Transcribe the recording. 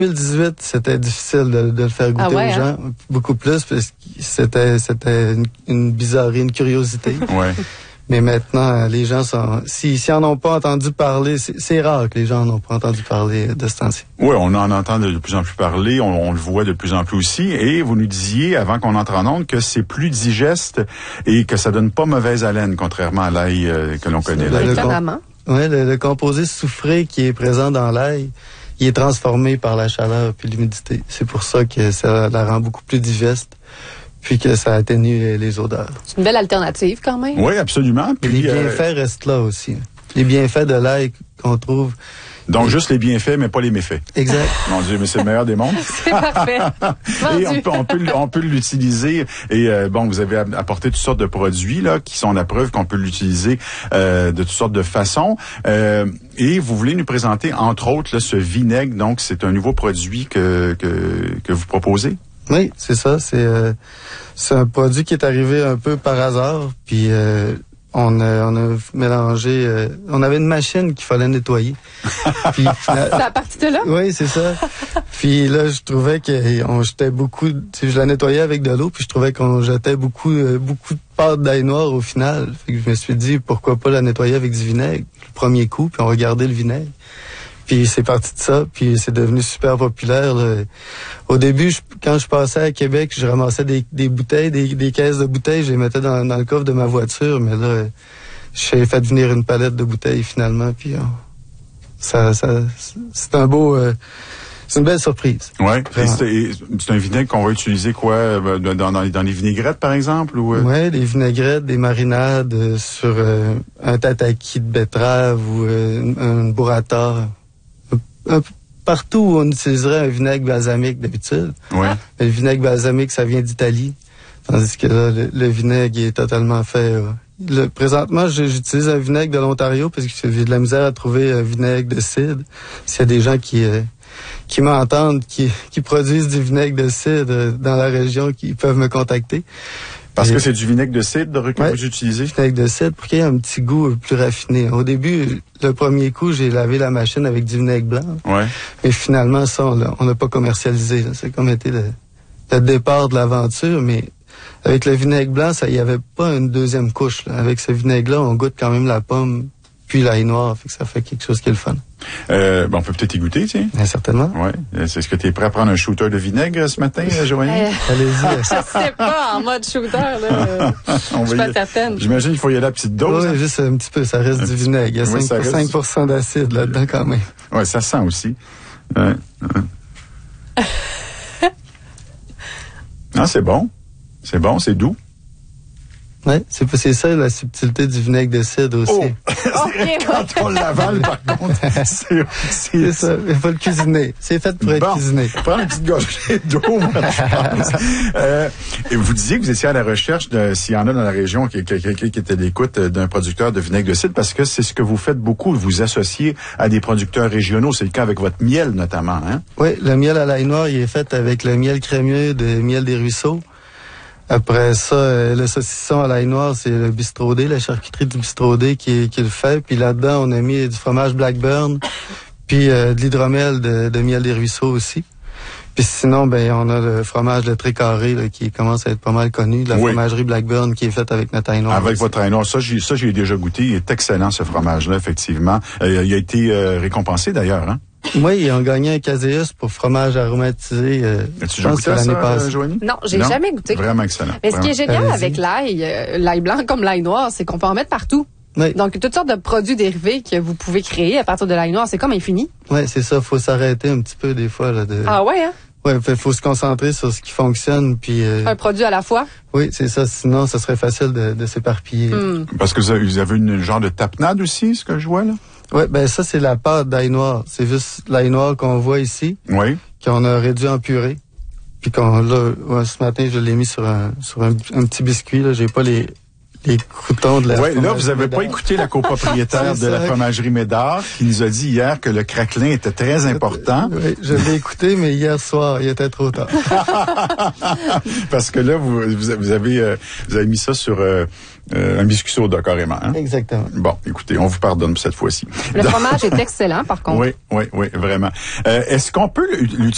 2018, c'était difficile de le faire goûter aux gens, beaucoup plus, parce que c'était une bizarrerie, une curiosité. Ouais. Mais maintenant, les gens s'ils en ont pas entendu parler, c'est rare que les gens n'ont pas entendu parler de ce temps-ci. Oui, on en entend de plus en plus parler, on le voit de plus en plus aussi. Et vous nous disiez, avant qu'on entre en onde, que c'est plus digeste et que ça donne pas mauvaise haleine, contrairement à l'ail que l'on connaît. Le composé soufré qui est présent dans l'ail, il est transformé par la chaleur puis l'humidité. C'est pour ça que ça la rend beaucoup plus digeste. Puis que ça atténue les odeurs. C'est une belle alternative quand même. Oui, absolument. Puis les bienfaits restent là aussi. Les bienfaits de l'ail qu'on trouve. Donc juste les bienfaits, mais pas les méfaits. Exact. Mon Dieu, mais c'est le meilleur des mondes. C'est parfait. Et on peut l'utiliser. Et vous avez apporté toutes sortes de produits là qui sont la preuve qu'on peut l'utiliser de toutes sortes de façons. Et vous voulez nous présenter entre autres là, ce vinaigre. Donc c'est un nouveau produit que vous proposez. Oui, c'est ça. C'est un produit qui est arrivé un peu par hasard. Puis on a mélangé. On avait une machine qu'il fallait nettoyer. Puis, c'est à partir de là? Oui, c'est ça. Puis là, je trouvais qu'on jetait beaucoup. Je la nettoyais avec de l'eau, puis je trouvais qu'on jetait beaucoup de pâte d'ail noir au final. Fait que je me suis dit pourquoi pas la nettoyer avec du vinaigre le premier coup, puis on regardait le vinaigre. Puis c'est parti de ça, puis c'est devenu super populaire. Là. Au début, quand je passais à Québec, je ramassais des bouteilles, des caisses de bouteilles, je les mettais dans le coffre de ma voiture, mais là, j'ai fait venir une palette de bouteilles finalement, puis c'est un beau... c'est une belle surprise. Oui, c'est un vinaigre qu'on va utiliser quoi dans les vinaigrettes, par exemple? Oui, des vinaigrettes, des marinades sur un tataki de betterave ou un burrata. Partout où on utiliserait un vinaigre balsamique d'habitude. Ouais. Le vinaigre balsamique, ça vient d'Italie. Tandis que là, le vinaigre est totalement fait... présentement, j'utilise un vinaigre de l'Ontario parce que j'ai de la misère à trouver un vinaigre de cidre. S'il y a des gens qui m'entendent, qui produisent du vinaigre de cidre dans la région, qui peuvent me contacter. Parce que c'est du vinaigre de cidre que vous utilisez? Vinaigre de cidre pour qu'il y ait un petit goût plus raffiné. Au début, le premier coup, j'ai lavé la machine avec du vinaigre blanc. Ouais. Mais finalement, ça, on l'a pas commercialisé. Là. C'est comme été le départ de l'aventure, mais avec le vinaigre blanc, il y avait pas une deuxième couche. Là. Avec ce vinaigre-là, on goûte quand même la pomme puis l'ail noir, fait que ça fait quelque chose qui est le fun. On peut peut-être y goûter, tiens. Bien, certainement. Ouais. Est-ce que tu es prêt à prendre un shooter de vinaigre ce matin, Joanie? Allez-y. Je sais pas, en mode shooter, là. Je suis pas certaine. J'imagine qu'il faut y aller à la petite dose. Oui, juste un petit peu, ça reste du vinaigre. Il y a 5% d'acide là-dedans quand même. Oui, ça sent aussi. Ah, c'est bon. C'est bon, c'est doux. Oui, c'est ça la subtilité du vinaigre de cidre aussi. Quand on l'avale, par contre, c'est ça. Il faut le cuisiner. C'est fait pour être cuisiné. Prends une petite gorgée d'eau, moi, je pense. Et vous disiez que vous étiez à la recherche s'il y en a dans la région quelqu'un qui était à l'écoute d'un producteur de vinaigre de cidre, parce que c'est ce que vous faites beaucoup, vous associez à des producteurs régionaux. C'est le cas avec votre miel, notamment, hein? Oui, le miel à l'ail noir, il est fait avec le miel crémieux de Miel des Ruisseaux. Après ça, le saucisson à l'ail noir, c'est le Bistrot D, la charcuterie du Bistrot D qui le fait. Puis là-dedans, on a mis du fromage Blackburn, puis de l'hydromel de Miel des Ruisseaux aussi. Puis sinon, on a le fromage de Trécarré là, qui commence à être pas mal connu, de la fromagerie Blackburn qui est faite avec notre ail noir. Avec votre ail noir, ça j'ai déjà goûté. Il est excellent, ce fromage-là, effectivement. Il a été récompensé d'ailleurs, hein? Oui, ils ont gagné un Caseus pour fromage aromatisé. As-tu déjà goûté l'année passée, Joanie? Non, j'ai jamais goûté. Vraiment excellent. Mais ce qui est génial avec l'ail blanc comme l'ail noir, c'est qu'on peut en mettre partout. Oui. Donc, toutes sortes de produits dérivés que vous pouvez créer à partir de l'ail noir, c'est comme infini. Oui, c'est ça. Faut s'arrêter un petit peu des fois. Là, Ah ouais, hein? Oui, faut se concentrer sur ce qui fonctionne. Puis un produit à la fois? Oui, c'est ça. Sinon, ça serait facile de s'éparpiller. Parce que vous avez une genre de tapenade aussi, ce que je vois là? Oui, ça, c'est la pâte d'ail noir. C'est juste l'ail noir qu'on voit ici. Oui. Qu'on a réduit en purée. Puis ce matin, je l'ai mis sur un petit biscuit. Là, j'ai pas les croutons de la fromagerie. Oui, là, vous avez pas écouté la copropriétaire de la fromagerie Médard qui nous a dit hier que le craquelin était très important. Oui, je l'ai écouté, mais hier soir, il était trop tard. Parce que là, vous avez mis ça sur un biscuit soda carrément. Hein? Exactement. Bon, écoutez, on vous pardonne pour cette fois-ci. Le fromage est excellent, par contre. Oui, vraiment. Est-ce qu'on peut l'utiliser